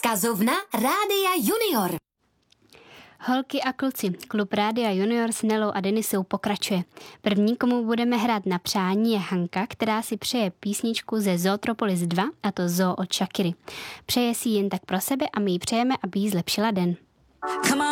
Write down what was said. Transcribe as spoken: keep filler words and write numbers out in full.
Vzkazovna Rádia Junior. Holky a kluci, klub Rádia Junior s Nelou a Denisou pokračuje. První, komu budeme hrát na přání, je Hanka, která si přeje písničku ze Zootropolis dva, a to Zoo od Shakiry. Přeje si jen tak pro sebe a my jí přejeme, aby jí zlepšila den.